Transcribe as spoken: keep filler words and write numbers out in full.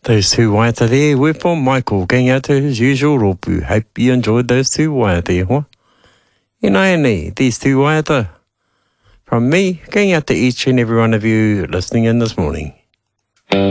Those two waiata there were from Michael, going out to his usual ropu. Hope you enjoyed those two waiata there, huh? You know, nei, these two waiata. From me, going out to each and every one of you listening in this morning.